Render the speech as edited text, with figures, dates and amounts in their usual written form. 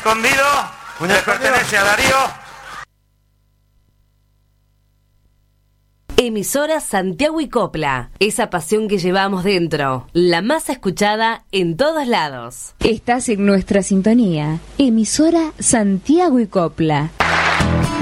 escondido le pertenece a Darío. Emisora Santiago y Copla, esa pasión que llevamos dentro, la más escuchada en todos lados. Estás en nuestra sintonía, Emisora Santiago y Copla.